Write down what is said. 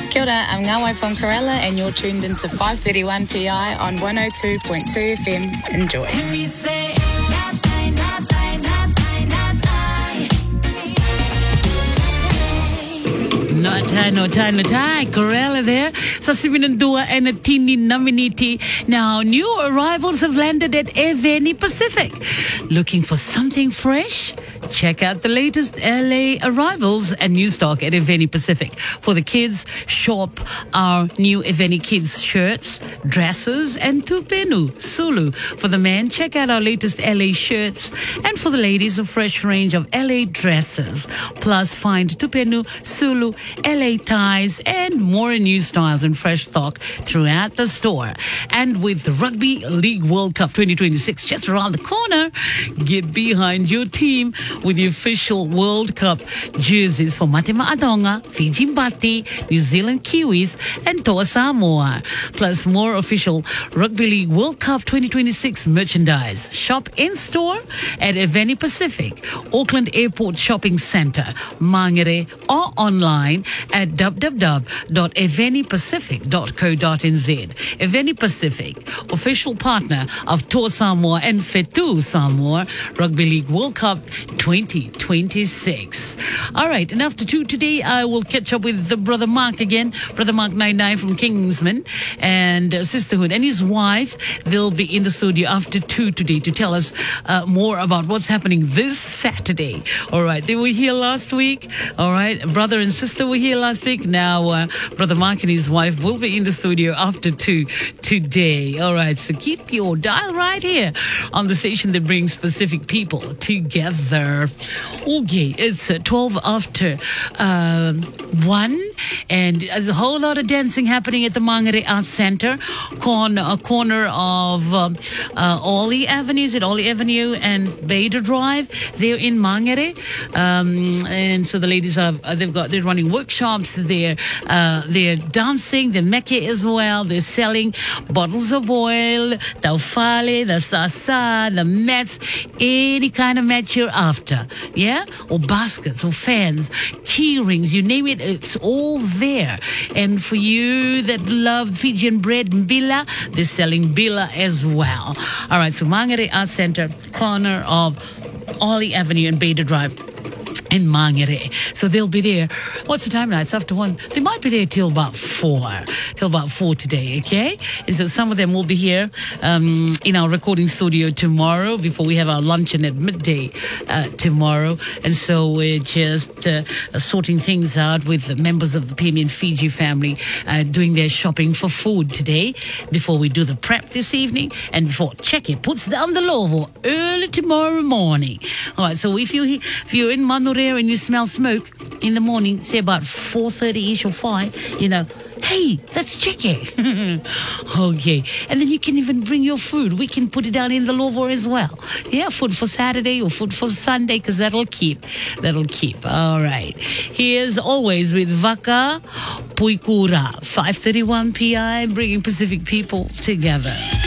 Kia ora, I'm Ngawai from Corella and you're tuned into 531 PI on 102.2 FM. Enjoy. No tie. Corella there. Sa Siminandua and a Tini Naminiti. Now, new arrivals have landed at Eveni Pacific. Looking for something fresh? Check out the latest LA arrivals and new stock at Eveni Pacific. For the kids, shop our new Eveni Kids shirts, dresses, and tupenu, sulu. For the men, check out our latest LA shirts. And for the ladies, a fresh range of LA dresses. Plus, find tupenu, sulu, LA ties, and more new styles and fresh stock throughout the store. And with the Rugby League World Cup 2026 just around the corner, get behind your team with the official World Cup jerseys for Matima Adonga, Fiji Mbati, New Zealand Kiwis, and Toa Samoa. Plus more official Rugby League World Cup 2026 merchandise. Shop in-store at Eveni Pacific, Auckland Airport Shopping Centre, Mangere, or online at www.evenipacific.co.nz. Eveni Pacific, official partner of Toa Samoa and Fetu Samoa Rugby League World Cup 2026. All right, and after 2 today, I will catch up with the Brother Mark again, Brother Mark 99 from Kingsman and Sisterhood, and his wife. They'll be in the studio after 2 today to tell us more about what's happening this Saturday. All right, they were here last week. All right, brother and sister were here last week. Now, Brother Mark and his wife will be in the studio after 2 today. All right, so keep your dial right here on the station that brings Pacific people together. Okay, it's 12 after 1, and there's a whole lot of dancing happening at the Mangere Arts Centre, corner of Ollie Avenue. Is it Ollie Avenue and Bader Drive? They're in Mangere, and so the ladies they're running workshops. They're dancing, the meke as well. They're selling bottles of oil, taufale, the sasa, the mats, any kind of mat you're after, yeah? Or baskets, or fans, key rings, you name it, it's all there. And for you that love Fijian bread, mbila, they're selling bila as well. All right, so Mangere Arts Centre, corner of Ollie Avenue and Bader Drive in Mangere. So they'll be there. What's the time now? It's after 1. They might be there till about 4 today, okay? And so some of them will be here in our recording studio tomorrow before we have our luncheon at midday tomorrow. And so we're just sorting things out with the members of the Pemi and Fiji family doing their shopping for food today before we do the prep this evening and before Cheque puts down the lovo early tomorrow morning. All right, so if you're in Manure and you smell smoke in the morning, say about 4:30ish or 5, hey, that's Cheque. Okay. And then you can even bring your food. We can put it down in the lovo as well. Yeah, food for Saturday or food for Sunday, because that'll keep. All right. Here's always with Vaka Puikura, 531 PI, bringing Pacific people together.